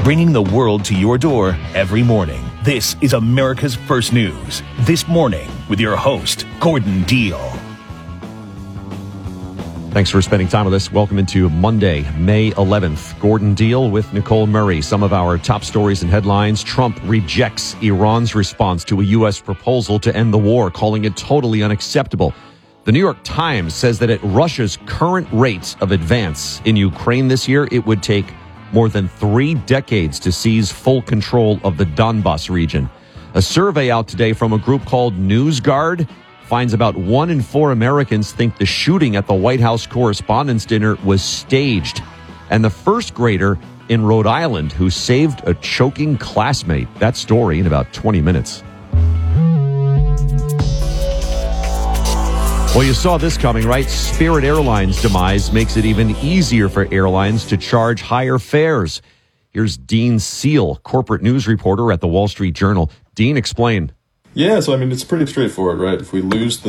bringing the world to your door every morning. This is America's First News. This morning with your host, Gordon Deal. Thanks for spending time with us. Welcome into Monday, May 11th. Gordon Deal with Nicole Murray. Some of our top stories and headlines. Trump rejects Iran's response to a U.S. proposal to end the war, calling it totally unacceptable. The New York Times says that at Russia's current rate of advance in Ukraine this year, it would take more than 3 decades to seize full control of the Donbas region. A survey out today from a group called NewsGuard finds about 1 in 4 Americans think the shooting at the White House Correspondents' Dinner was staged. And the first grader in Rhode Island who saved a choking classmate. That story in about 20 minutes. Well, you saw this coming, right? Spirit Airlines' demise makes it even easier for airlines to charge higher fares. Here's Dean Seal, corporate news reporter at the Wall Street Journal. Dean, explain. Yeah, so it's pretty straightforward, right? If we lose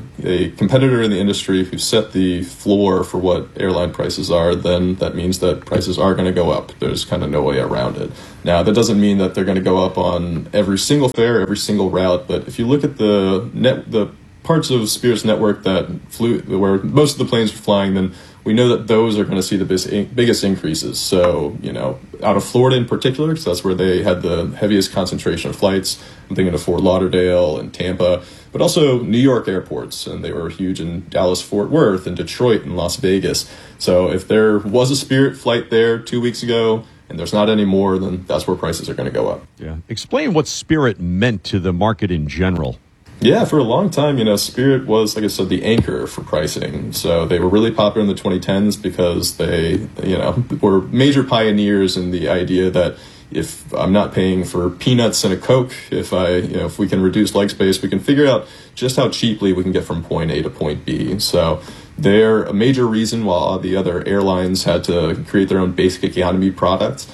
a competitor in the industry who set the floor for what airline prices are, then that means that prices are going to go up. There's kind of no way around it. Now, that doesn't mean that they're going to go up on every single fare, every single route, but if you look at the parts of Spirit's network that flew, where most of the planes were flying, then we know that those are going to see the biggest increases. So, out of Florida in particular, because that's where they had the heaviest concentration of flights. I'm thinking of Fort Lauderdale and Tampa, but also New York airports, and they were huge in Dallas, Fort Worth, and Detroit and Las Vegas. So if there was a Spirit flight there 2 weeks ago, and there's not any more, then that's where prices are going to go up. Yeah. Explain what Spirit meant to the market in general. Yeah, for a long time, Spirit was, like I said, the anchor for pricing. So they were really popular in the 2010s because they, were major pioneers in the idea that if I'm not paying for peanuts and a Coke, if we can reduce leg space, we can figure out just how cheaply we can get from point A to point B. So they're a major reason why all the other airlines had to create their own basic economy products.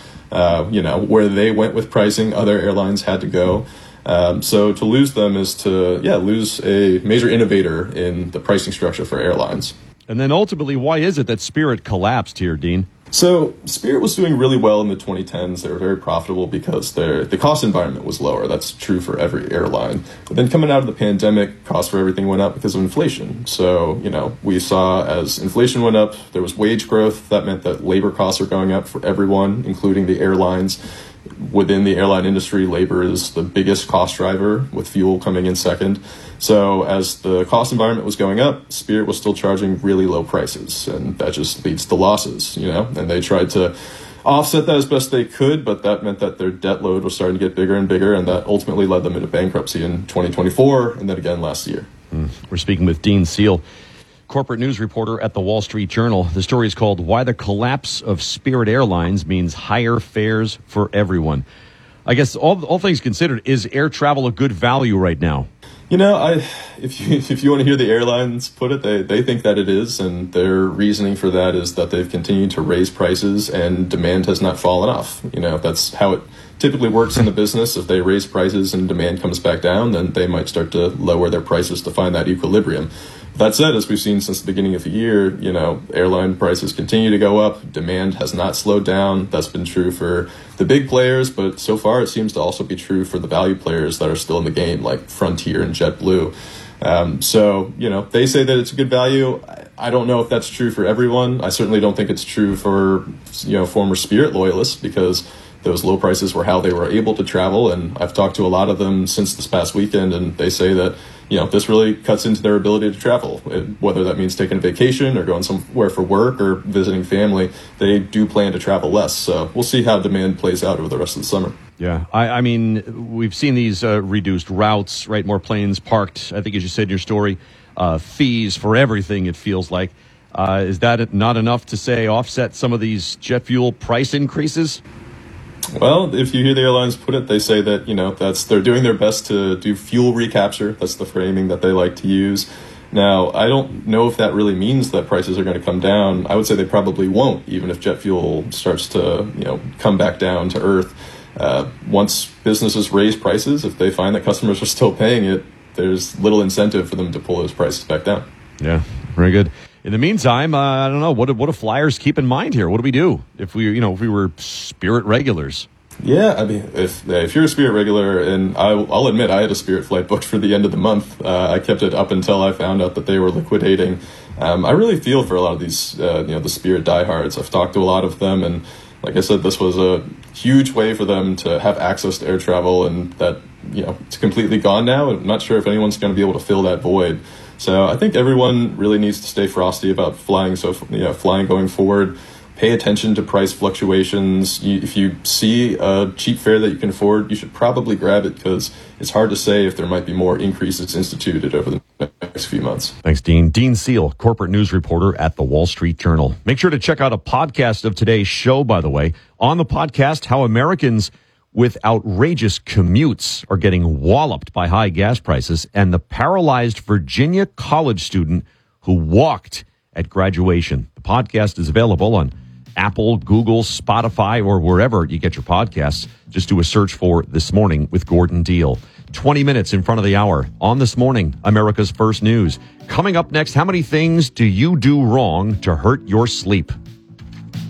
Where they went with pricing, other airlines had to go. So to lose them is to lose a major innovator in the pricing structure for airlines. And then ultimately, why is it that Spirit collapsed here, Dean? So Spirit was doing really well in the 2010s. They were very profitable because the cost environment was lower. That's true for every airline. But then coming out of the pandemic, costs for everything went up because of inflation. So, we saw as inflation went up, there was wage growth. That meant that labor costs are going up for everyone, including the airlines. Within the airline industry, labor is the biggest cost driver, with fuel coming in second. So as the cost environment was going up, Spirit was still charging really low prices, and that just leads to losses, and they tried to offset that as best they could, but that meant that their debt load was starting to get bigger and bigger, and that ultimately led them into bankruptcy in 2024, and then again last year. We're speaking with Dean Seal, corporate news reporter at the Wall Street Journal. The story is called "Why the Collapse of Spirit Airlines Means Higher Fares for Everyone." I guess all things considered, is air travel a good value right now? If you want to hear the airlines put it, they think that it is, and their reasoning for that is that they've continued to raise prices and demand has not fallen off. That's how it typically works in the business. If they raise prices and demand comes back down, then they might start to lower their prices to find that equilibrium. That said, as we've seen since the beginning of the year, airline prices continue to go up. Demand has not slowed down. That's been true for the big players, but so far it seems to also be true for the value players that are still in the game, like Frontier and JetBlue. They say that it's a good value. I don't know if that's true for everyone. I certainly don't think it's true for, former Spirit loyalists, because those low prices were how they were able to travel. And I've talked to a lot of them since this past weekend, and they say that, this really cuts into their ability to travel, whether that means taking a vacation or going somewhere for work or visiting family. They do plan to travel less. So we'll see how demand plays out over the rest of the summer. Yeah, I mean, we've seen these reduced routes, right? More planes parked, I think, as you said in your story, fees for everything, it feels like. Is that not enough to, say, offset some of these jet fuel price increases? Well, if you hear the airlines put it, they say that, they're doing their best to do fuel recapture. That's the framing that they like to use. Now, I don't know if that really means that prices are going to come down. I would say they probably won't, even if jet fuel starts to, come back down to earth. Once businesses raise prices, if they find that customers are still paying it, there's little incentive for them to pull those prices back down. Yeah, very good. In the meantime, I don't know, what do flyers keep in mind here? What do we do if we were Spirit regulars? Yeah, I mean, if you're a Spirit regular, and I'll admit I had a Spirit flight booked for the end of the month. I kept it up until I found out that they were liquidating. I really feel for a lot of these, the Spirit diehards. I've talked to a lot of them, and like I said, this was a huge way for them to have access to air travel, and that, it's completely gone now. I'm not sure if anyone's going to be able to fill that void. So I think everyone really needs to stay frosty about flying going forward. Pay attention to price fluctuations. If you see a cheap fare that you can afford, you should probably grab it, because it's hard to say if there might be more increases instituted over the next few months. Thanks, Dean. Dean Seal, corporate news reporter at the Wall Street Journal. Make sure to check out a podcast of today's show, by the way. On the podcast, how Americans with outrageous commutes are getting walloped by high gas prices, and the paralyzed Virginia college student who walked at graduation. The podcast is available on Apple, Google, Spotify, or wherever you get your podcasts. Just do a search for This Morning with Gordon Deal. 20 minutes in front of the hour on This Morning, America's First News. Coming up next, how many things do you do wrong to hurt your sleep?